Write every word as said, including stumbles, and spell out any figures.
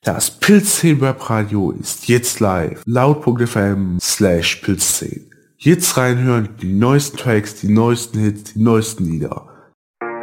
Das Pilzzehn Webradio ist jetzt live. Laut.fm slash Pilzzehn. Jetzt reinhören, die neuesten Tracks, die neuesten Hits, die neuesten Lieder.